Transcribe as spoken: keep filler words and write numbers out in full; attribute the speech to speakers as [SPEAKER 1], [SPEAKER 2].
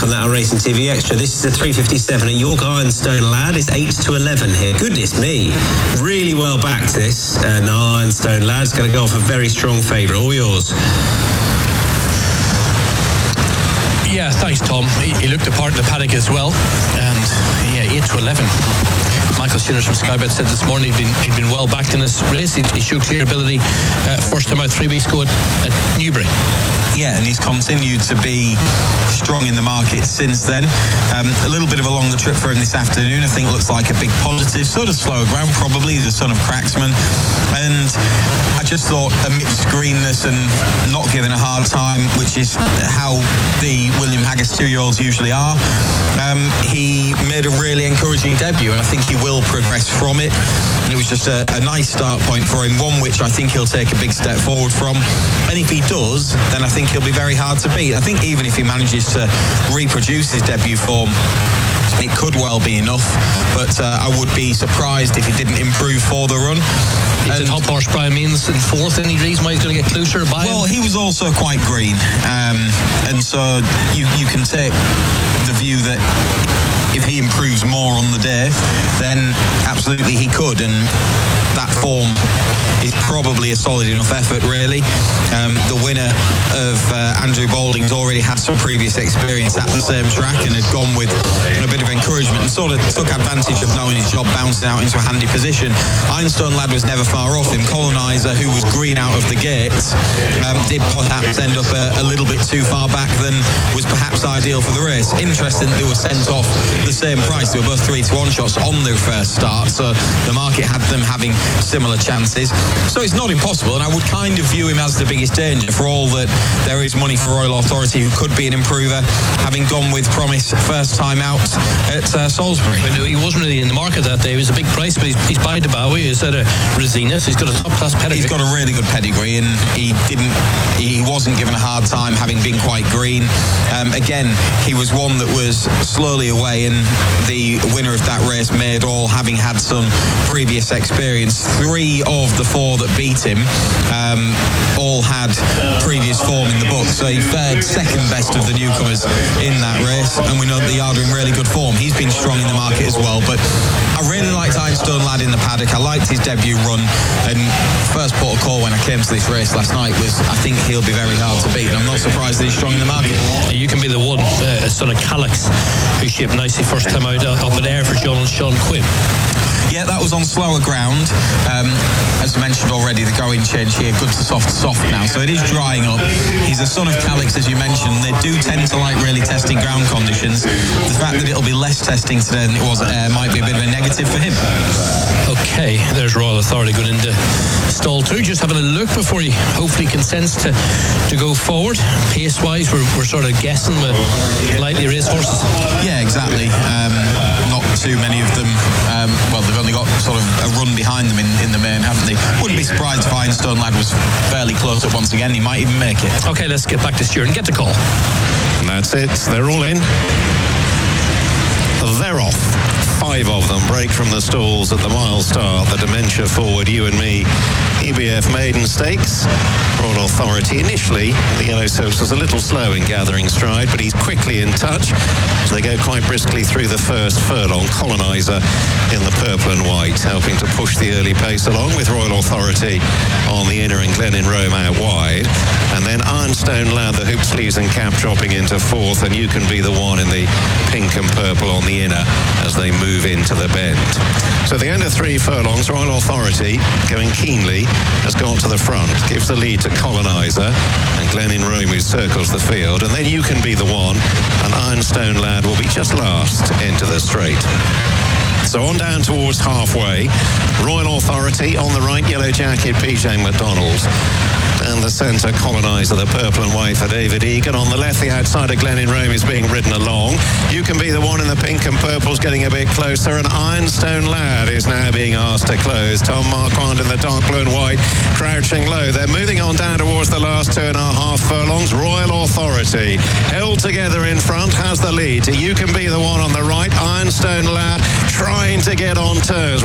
[SPEAKER 1] on that on Racing T V Extra. This is a three fifty-seven at York Ironstone Lad. It's eight to eleven here. Goodness me. Really well backed this. Uh, no, Ironstone Lad's going to go off a very strong favourite. All yours.
[SPEAKER 2] Yeah, thanks, Tom. He, he looked the part in the paddock as well. And yeah, eight to eleven. Michael Shinners from Sky Bet said this morning he'd been, he'd been well backed in this race. He, he showed clear ability uh, first time out three weeks ago at, at Newbury.
[SPEAKER 3] Yeah, and he's continued to be strong in the market since then. Um, a little bit of a longer trip for him this afternoon, I think looks like a big positive. Sort of slower ground, probably. He's the son of Cracksman. And I just thought amidst greenness and not giving a hard time, which is how the William Haggas two-year-olds usually are, um, he made a really encouraging debut, and I think he will progress from it. And it was just a, a nice start point for him, one which I think he'll take a big step forward from. And if he does, then I think he'll be very hard to beat. I think even if he manages to reproduce his debut form, it could well be enough, but uh, I would be surprised if he didn't improve for the run.
[SPEAKER 2] He's a top horse, Brian Means, in fourth. Any reason why he's going to get closer by him?
[SPEAKER 3] Well, he was also quite green, um, and so you, you can take the view that if he improves more on the day, then absolutely he could, and that form is probably a solid enough effort, really. Um, the winner of uh, Andrew Balding's already had some previous experience at the same track and had gone with a bit of encouragement and sort of took advantage of knowing his job bouncing out into a handy position. Ironstone Lad was never far off him. Colonizer, who was green out of the gates, um, did perhaps end up a, a little bit too far back than was perhaps ideal for the race. Interesting that they were sent off the same price. They were both three to one shots on their first start, so the market had them having similar chances. So it's not impossible, and I would kind of view him as the biggest danger, for all that there is money for Royal Authority, who could be an improver, having gone with Promise first time out at uh, Salisbury.
[SPEAKER 2] He wasn't really in the market that day. It was a big price, but he's, he's by the Bowie. He's at a Resina, so he's got a top-class pedigree.
[SPEAKER 3] He's got a really good pedigree, and he didn't, he wasn't given a hard time, having been quite green. Um, again, he was one that was slowly away, and the winner of that race made all, having had some previous experience. Three of the four that beat him um, all had previous form in the book, so he fared second best of the newcomers in that race, and we know that the Yard are in really good form. He's been strong in the market as well, but I really liked Ironstone Lad in the paddock. I liked his debut run, and first port of call when I came to this race last night was, I think he'll be very hard to beat, and I'm not surprised that he's strong in the market.
[SPEAKER 2] You Can Be the One, uh, son of Calix, who shipped nicely first time out uh, up in air for John and Sean Quinn.
[SPEAKER 3] Yeah, that was on slower ground. Um, as mentioned already, the going change here, good to soft to soft now, so it is drying up. He's a son of Calix, as you mentioned. They do tend to like really testing ground conditions. The fact that it'll be less testing today than it was at air might be a bit of a negative for him.
[SPEAKER 2] Okay, there's Royal Authority going into stall two. Just having a look before he hopefully consents to, to go forward. Pace-wise, we're, we're sort of guessing with lightly raced horses.
[SPEAKER 3] Yeah, exactly. Um, not too many of them. Um, well, they've only got sort of a run behind them in, in the main, haven't they? Wouldn't be surprised if Ironstone Lad was fairly close up once again. He might even make it.
[SPEAKER 2] Okay, let's get back to Stuart and get the call.
[SPEAKER 4] And that's it. They're all in. They're off. Five of them break from the stalls at the Mile Star, the Dementia Forward, You and Me, E B F Maiden Stakes. Royal Authority initially, the Yellow Silks was a little slow in gathering stride, but he's quickly in touch. So they go quite briskly through the first furlong. Colonizer in the purple and white, helping to push the early pace along, with Royal Authority on the inner and Glenin Rome out wide. And then Ironstone Lad, the hoop sleeves and cap, dropping into fourth, and You Can Be the One in the pink and purple on the inner as they move into the bend. So the end of three furlongs, Royal Authority, going keenly, has got to the front, gives the lead to Colonizer, and Glenin Rome, who circles the field, and then You Can Be the One, and Ironstone Lad will be just last into the straight. So on down towards halfway, Royal Authority on the right, Yellow Jacket, P J McDonald. Down the centre, Colonizer, the purple and white for David Egan. On the left, the outside of Glenin Rome is being ridden along. You Can Be the One in the pink and purple's getting a bit closer, and Ironstone Lad is now being asked to close. Tom Marquand in the dark blue and white, crouching low. They're moving on down towards the last two and a half furlongs. Royal Authority, held together in front, has the lead. You Can Be the One on the right. Ironstone Lad trying to get on toes.